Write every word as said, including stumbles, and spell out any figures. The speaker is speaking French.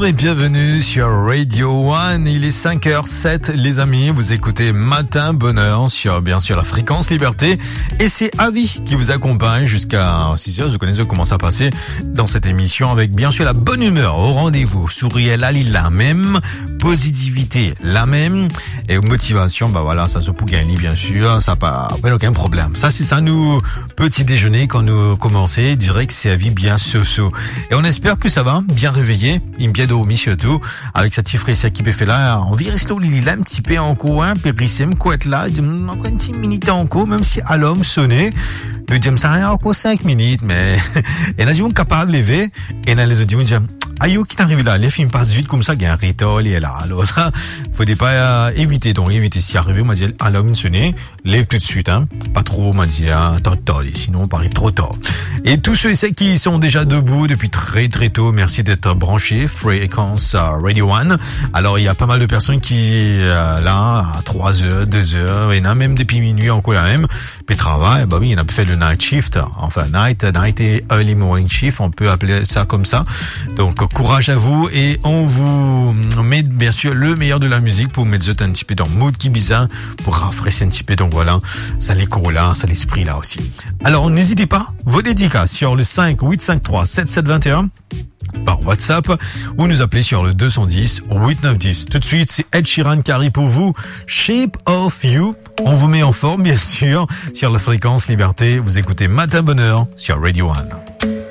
et bienvenue sur Radio One. Il est cinq heures sept, les amis. Vous écoutez Matin Bonheur sur, bien sûr, la fréquence Liberté. Et c'est Avi qui vous accompagne jusqu'à six heures. Vous connaissez comment ça passait dans cette émission avec, bien sûr, la bonne humeur au rendez-vous. Sourire, la la même. Positivité, la même. Et motivation, bah voilà, ça se peut gagner, bien sûr. Ça pas, pas aucun problème. Ça, c'est ça, nous, petit déjeuner, quand nous commençons, direct, c'est Avi bien so-so. Et on espère que ça va, bien réveillé, il bien dormi surtout, avec sa petite fraise qui peut faire là, on vire slow lili là, un petit peu en cours, un peu rissem, quoi être là, encore une petite minute en cours, même si à l'homme sonné, nous disons ça rien encore cinq minutes, mais, et là, on est capable de lever, et là, les autres disent, aïe, qui n'arrive là, les films passent vite comme ça, il y a un rituel, il est là, alors là, faut pas euh, éviter, donc éviter, si arrivé, on m'a dit, à l'homme sonné, lève tout de suite, hein, pas trop, on m'a dit, ah, tôt, tôt, sinon on paraît trop tard. Et tous ceux et celles qui sont déjà debout depuis très très tôt, merci d'être branchés, Fréquence uh, Radio One. Alors il y a pas mal de personnes qui euh, là à trois heures, deux heures, et il y en a même depuis minuit encore la même, puis travail, bah oui, il y en a fait le night shift, enfin night, night et early morning shift, on peut appeler ça comme ça. Donc courage à vous et on vous met bien sûr le meilleur de la musique pour mettre un petit peu dans le mood qui bizarre, pour rafraîchir un petit peu, donc voilà, ça l'écho là, ça l'esprit là aussi. Alors n'hésitez pas, vos dédicaces sur le cinq huit cinq trois sept sept deux un par WhatsApp ou nous appeler sur le deux cent dix huit neuf dix. Tout de suite, c'est Ed Sheeran qui arrive pour vous. Shape of You. On vous met en forme, bien sûr, sur la fréquence Liberté. Vous écoutez Matin Bonheur sur Radio One.